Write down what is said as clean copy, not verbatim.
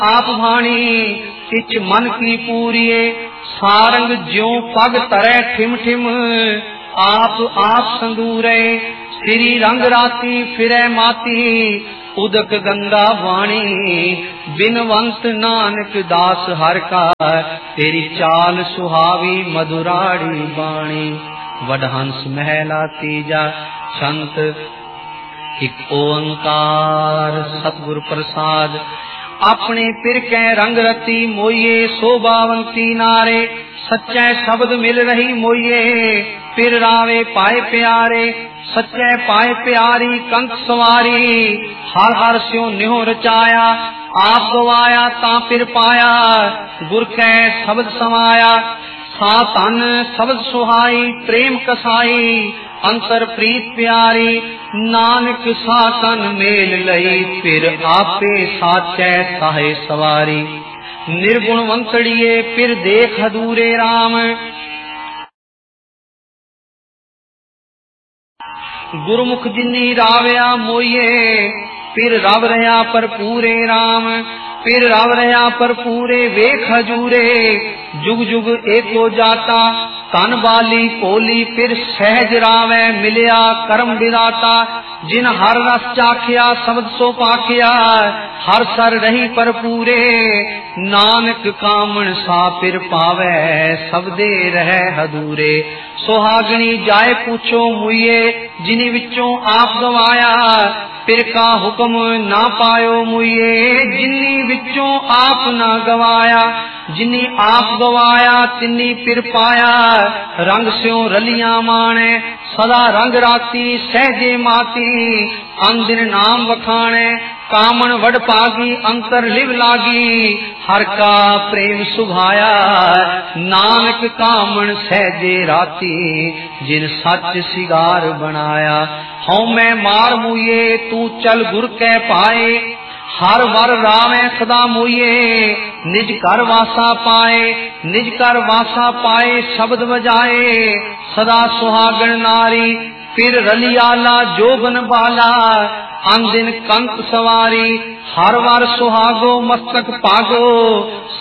आप भाणी तिच मन की पूरिए, सारंग ज्यों पग तरै ठिम ठिम, आप संदूरे। श्री रंग राती फिरै माती, उदक गंगा वाणी, बिनवंत नानक दास हर का, तेरी चाल सुहावी मधुराड़ी बाणी। वडहंस महला तीजा छंत एक ओंकार सतगुर प्रसाद। अपने पिर कै रंग रती मोइये, शोभावंती नारे, सच्चे शब्द मिल रही मोइये, पिर रावे पाए प्यारे। सच्चे पाए प्यारी कंक सवारी, हर हर स्यों न्यों रचाया, आप गवाया ता पिर पाया, गुर कै शब्द समाया। सा तन शब्द सुहाई प्रेम कसाई, अंतर प्रीत प्यारी, नानक सा तन मेल लई, फिर आपे साचै साहे सवारी। निर्गुण वंसड़िए फिर देख हदूरे राम, गुरमुख जिन्नी रावया मोइये, फिर रव रहा पर पूरे राम। फिर रव रहा पर पूरे वेख हजूरे, जुग जुग एको जाता, तन बाली कोली फिर सहज रावै, मिलिया करम विदाता। जिन हर रस चाखिया शब्द सो पाखिया, हर सर रही पर पूरे, नानक कामण सा फिर पावै, सबदे रह हदूरे। सुहागणी जाए पूछो मुइये, जिनी विचों आप गवाया, फिर का हुक्म ना पायो मुइये, जिन्नी विचों आप ना गवाया। जिन्नी आप गवाया तिन्नी फिर पाया, रंग स्यों रलियां माने, सदा रंग राती सहजे माती, अंदिन नाम वखाणे। कामन वड पागी अंतर लिव लागी, हर का प्रेम सुभाया, नानक कामन सहजे राती, जिन सच सिगार बनाया। हऊँ मैं मार मुइये तू चल गुर कै पाए, हर वर रावै सदा मुइये, निज कर वासा पाए। निज कर वासा पाए शब्द बजाए, सदा सुहागण नारी, फिर रलियाला जोबन बाला, अंदिन कंक सवारी। हर वार सुहागो मस्तक पागो,